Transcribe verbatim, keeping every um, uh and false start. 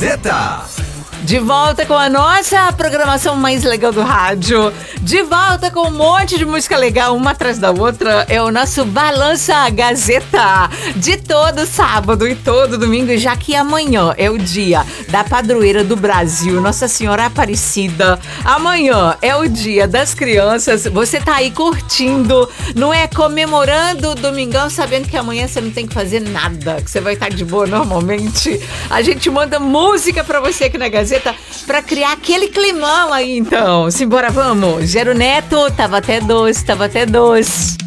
Gazeta. De volta com a nossa programação mais legal do rádio. De volta com um monte de música legal, uma atrás da outra. É o nosso Balança Gazeta de todo sábado e todo domingo, já que amanhã é o dia da padroeira do Brasil, Nossa Senhora Aparecida. Amanhã é o dia das crianças. Você tá aí curtindo, não é? Comemorando o domingão, sabendo que amanhã você não tem que fazer nada, que você vai estar de boa normalmente. A gente manda música pra você aqui na Gazeta pra criar aquele climão aí, então. Simbora, vamos. Gero Neto, tava até doce, tava até doce.